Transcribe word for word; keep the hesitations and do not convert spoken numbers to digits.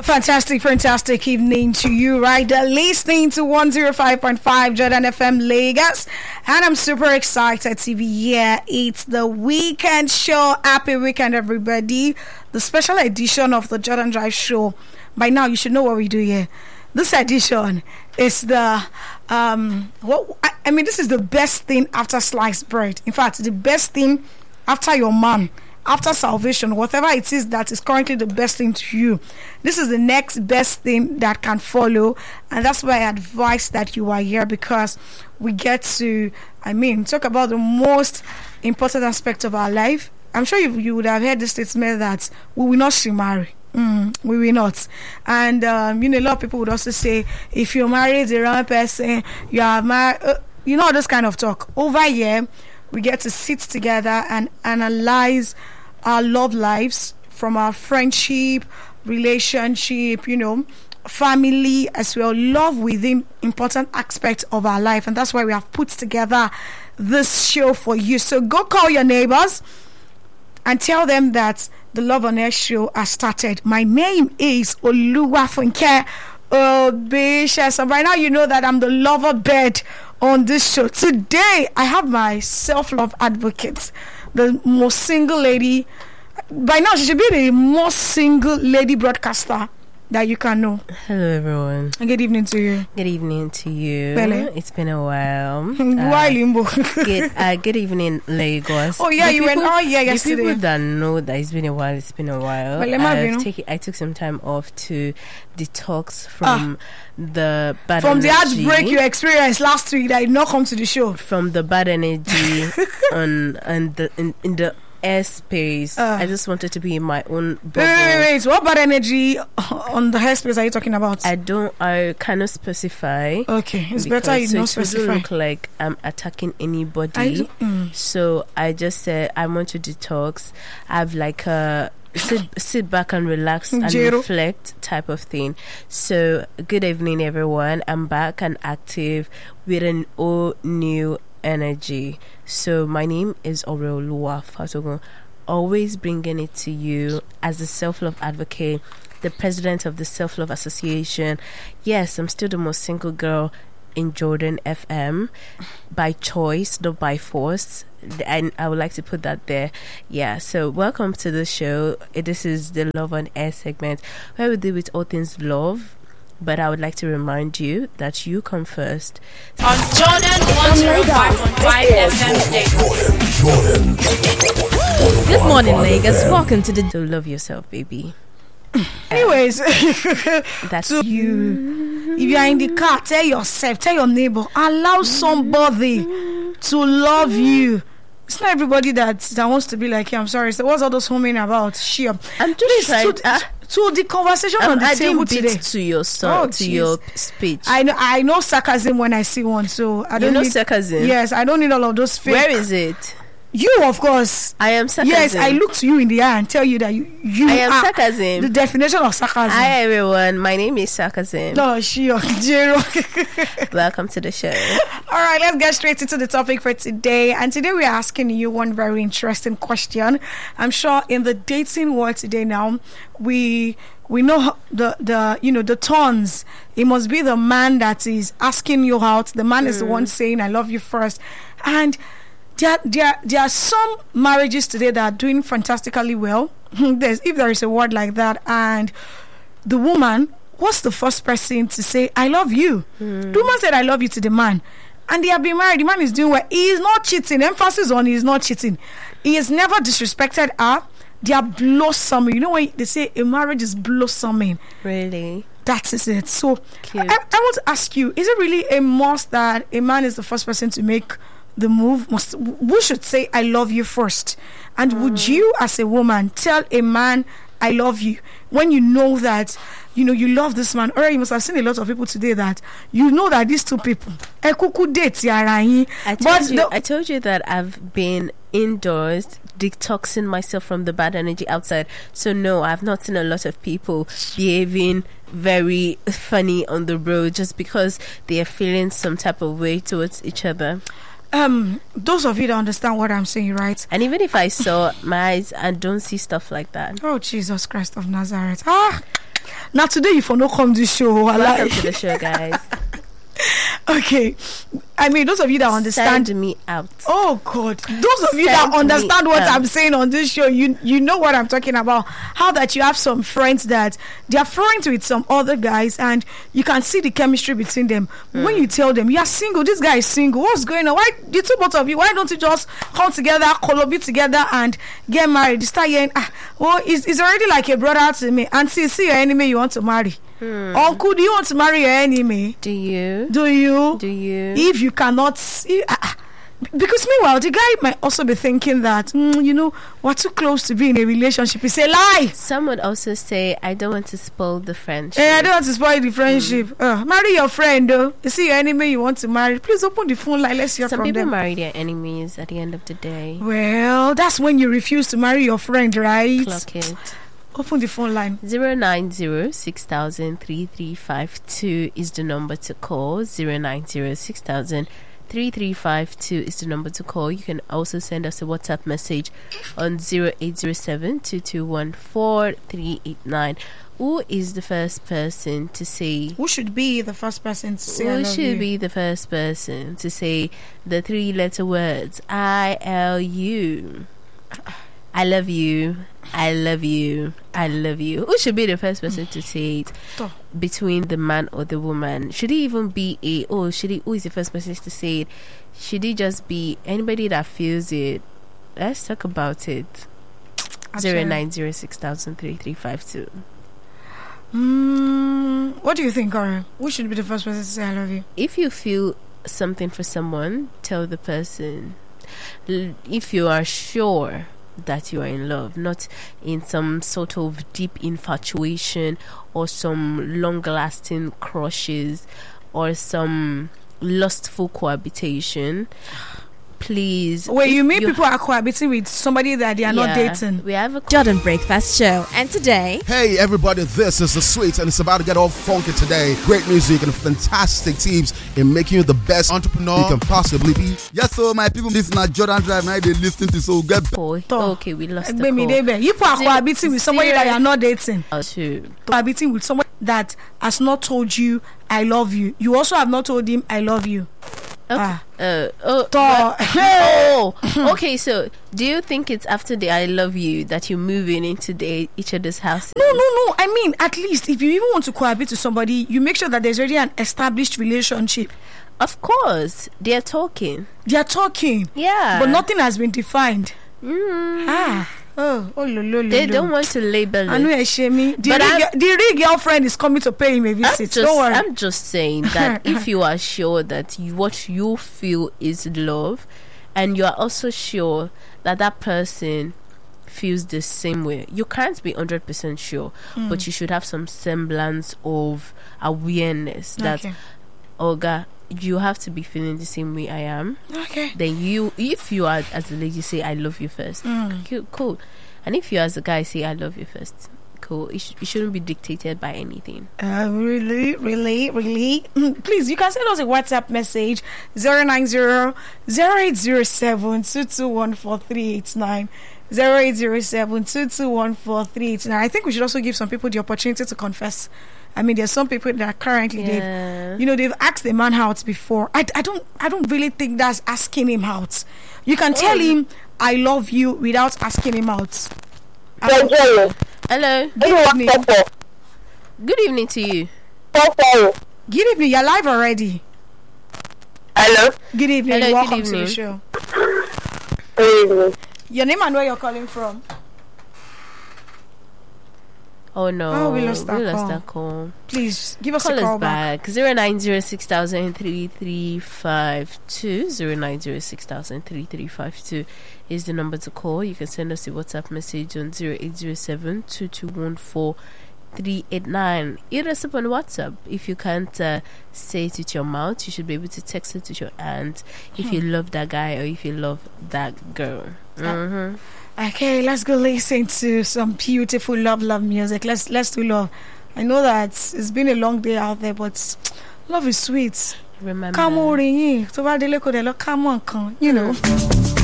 Fantastic, fantastic evening to you, right? Uh, listening to one oh five point five Jordan F M Lagos. And I'm super excited to be here. It's the weekend show. Happy weekend, everybody. The special edition of the Jordan Drive Show. By now, you should know what we do here. This edition is the, um, what I, I mean, this is the best thing after sliced bread. In fact, the best thing after your man. After salvation, whatever it is that is currently the best thing to you, this is the next best thing that can follow. And that's why I advise that you are here, because we get to, I mean, talk about the most important aspect of our life. I'm sure you, you would have heard the statement that we will not remarry. Mm, we will not. And, um, you know, a lot of people would also say, if you marry the wrong person, you are married. Uh, you know, this kind of talk. Over here, we get to sit together and analyze our love lives, from our friendship, relationship, you know, family, as well, love within important aspects of our life. And that's why we have put together this show for you. So go call your neighbors and tell them that the Love on Air show has started. My name is Oluwafunke Obisha. So by now you know that I'm the lover bird on this show. Today I have my self-love advocate, the most single lady. By now she should be the most single lady broadcaster that you can know. Hello everyone. Good evening to you. Good evening to you. Bele. It's been a while. Why uh, Limbo? good, uh, good evening, Lagos. Oh yeah, the you people, went. Oh yeah, yesterday. The people that know that it's been a while, it's been a while. Well, I've take, I took some time off to detox from ah. the bad from energy. the heartbreak you experienced last week that did not come to the show. From the bad energy on and the in, in the airspace. Uh, I just wanted to be in my own bubble. Wait, wait, wait. So what bad energy on the airspace are you talking about? I don't. I cannot specify. Okay, it's better you so don't it specify. It doesn't look like I'm attacking anybody. I, mm. So I just said I want to detox. I have like a sit sit back and relax and Jero. reflect type of thing. So good evening, everyone. I'm back and active with an all new energy. So my name is Oreoluwa Fatogun, always bringing it to you as the self-love advocate, the president of the Self-Love Association. Yes, I'm still the most single girl in Jordan F M, by choice, not by force. And I would like to put that there. Yeah, so welcome to the show. This is the Love on Air segment, where we deal with all things love. But I would like to remind you that you come first. On Jordan one oh five point five F M. Good morning, Lagos. Welcome to the... So love yourself, baby. Anyways, that's so you. If you are in the car, tell yourself, tell your neighbor, allow somebody to love you. It's not everybody that, that wants to be like you. I'm sorry. So what's all those homing about? Sure. I'm just trying to, uh, to the conversation I'm on the adding table bits today. To your song, Oh, to geez. your speech. I know, I know sarcasm when I see one. So I don't you know need sarcasm. Yes, I don't need all of those fake. Where is it? You, of course. I am sarcasm. Yes, I look to you in the eye and tell you that you, you I am are sarcasm. the definition of sarcasm. Hi everyone, my name is Sarcasm. No, sure. Jero. Welcome to the show. All right, let's get straight into the topic for today. And today we are asking you one very interesting question. I'm sure in the dating world today now, we we know the the you know the tones. It must be the man that is asking you out. The man mm. is the one saying "I love you" first, and There, there, there are some marriages today that are doing fantastically well. There's, if there is a word like that, and the woman was the first person to say, I love you. Mm. The woman said, I love you to the man. And they have been married. The man is doing well. He is not cheating. Emphasis on he is not cheating. He has never disrespected her. They are blossoming. You know when they say a marriage is blossoming? Really? That is it. So I, I want to ask you, is it really a must that a man is the first person to make the move? Must we should say I love you first? And mm. would you as a woman tell a man I love you when you know that you know you love this man? Or you must have seen a lot of people today that you know that these two people I told you, the, I told you that I've been indoors detoxing myself from the bad energy outside. So no, I've not seen a lot of people behaving very funny on the road just because they are feeling some type of way towards each other. Um, those of you that understand what I'm saying, right? And even if I saw my eyes and don't see stuff like that. Oh, Jesus Christ of Nazareth. Ah, Now today you for no come to show. Welcome to the show, guys. Okay, I mean those of you that understand Send me out. Oh God, those of you Send that understand me what out. I'm saying on this show, you you know what I'm talking about. How that you have some friends that they are friends with some other guys, and you can see the chemistry between them. Mm. When you tell them you are single, this guy is single. What's going on? Why the two both of you? Why don't you just come together, collaborate together, and get married? You start hearing, ah, well, it's, it's already like a brother to me. And see, see your enemy you want to marry. Hmm. Uncle, do you want to marry your enemy? Do you? Do you? Do you? If you cannot see, uh, uh, because meanwhile the guy might also be thinking that mm, you know, we're too close to be in a relationship. It's a lie. Some would also say, I don't want to spoil the friendship. Eh, I don't want to spoil the friendship. Mm. Uh, marry your friend though. You see your enemy you want to marry, please open the phone line. Let's hear Some from people them. marry their enemies at the end of the day. Well, that's when you refuse to marry your friend, right? Clock it. Open the phone line. Zero nine zero six thousand three three five two is the number to call. Zero nine zero six thousand three three five two is the number to call. You can also send us a WhatsApp message on zero eight zero seven two two one four three eight nine. Who is the first person to say? Who should be the first person to say I Who love should you? be the first person to say the three-letter words I L U? I love you. I love you. I love you. Who should be the first person to say it Toh. between the man or the woman? Should it even be a oh? Should it? Who is the first person to say it? Should it just be anybody that feels it? Let's talk about it. Zero nine zero six thousand three three five two. Mm, what do you think, Karen? Who should be the first person to say I love you? If you feel something for someone, tell the person. L- If you are sure that you are in love, not in some sort of deep infatuation or some long-lasting crushes or some lustful cohabitation, please. Wait, if you mean people are cohabiting with somebody that they are not Yeah, dating? We have a Jordan Breakfast Show. And today, Hey everybody, this is The Sweets and it's about to get all funky today. Great music and fantastic tips in making you the best entrepreneur you can possibly be. Yes, so my people, this is not Jordan Drive, now they listen to so get call. Toh. Okay, we lost the Egbe mi call. debe. You people are Zero- cohabiting with somebody that you are not dating. Uh, Two. Cohabiting with someone that has not told you I love you. You also have not told him I love you. Okay. Ah. Uh, oh, Toh. oh, okay. So, do you think it's after the "I love you" that you're moving into the each other's house? No, no, no. I mean, at least if you even want to cohabit with somebody, you make sure that there's already an established relationship. Of course, they're talking. They are talking, Yeah, but nothing has been defined. Mm, Ah, oh, oh, lo, lo, lo, they lo. don't want to label I know it. Shemi. The But real, I'm- girl- the real girlfriend is coming to pay him a I'm visit. just, Don't worry. I'm just saying that if you are sure that you, what you feel is love, and you are also sure that that person feels the same way, you can't be one hundred percent sure, Mm. but you should have some semblance of awareness that, Okay. Olga, you have to be feeling the same way I am. Okay. Then you, if you are as a lady, say I love you first. Mm. Cool, cool. And if you as a guy say I love you first, cool. It, sh- it shouldn't be dictated by anything. Uh, really, really, really. Mm, Please, you can send us a WhatsApp message zero nine zero zero eight zero seven two two one four three eight nine. zero eight zero seven two two one four three eight nine. I think we should also give some people the opportunity to confess. I mean, there's some people that are currently they've, Yeah. you know, they've asked the man out before. I, I don't, I don't really think that's asking him out. You can tell him I love you without asking him out. Hello. Hello. Good evening. Good evening to you. Hello. Good evening. You're live already. Hello. Good evening. Hello, Welcome good to the evening. show. Good evening. Your name and where you're calling from. Oh no. Oh, we lost that we lost call. that call. Please give us Call a call us back. back. Zero nine zero six thousand three three five two. Zero nine zero six thousand three three five two is the number to call. You can send us a WhatsApp message on zero eight zero seven two two one four three eight nine. Hit us up on WhatsApp. If you can't uh, say it with your mouth, you should be able to text it with your hand. If you love that guy or if you love that girl. Mm-hmm. Okay, let's go listen to some beautiful love, love music. Let's let's do love. I know that it's been a long day out there, but love is sweet. Remember. Come on, ring. So bad they look at the come on, come. You know.